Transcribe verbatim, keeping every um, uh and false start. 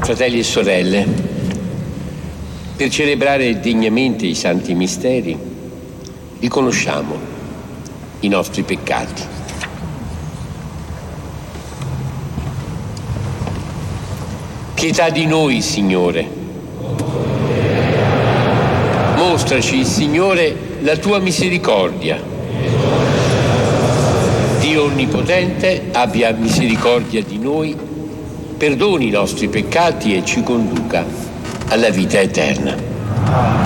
Fratelli e sorelle, per celebrare degnamente i santi misteri, riconosciamo i nostri peccati. Pietà di noi, Signore. Mostraci, Signore, la tua misericordia. Dio Onnipotente abbia misericordia di noi, perdoni i nostri peccati e ci conduca alla vita eterna.